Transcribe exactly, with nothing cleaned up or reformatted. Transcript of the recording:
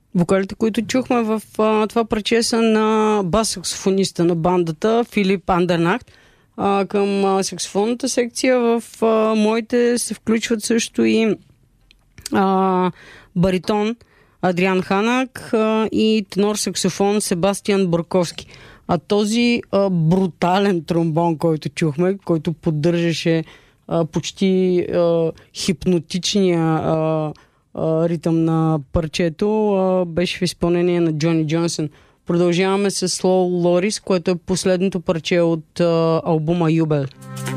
Вокалите, които чухме в а, това парче са на бас-саксофониста на бандата Филип Андернахт. А, към а, саксофонната секция в а, моите се включват също и а, баритон Адриан Ханак а, и тенор саксофон Себастиан Бурковски. А този а, брутален тромбон, който чухме, който поддържаше а, почти а, хипнотичния а, а, ритъм на парчето, а, беше в изпълнение на Джони Джонсън. Продължаваме с Slow Loris, което е последното парче от а, албума Юбел.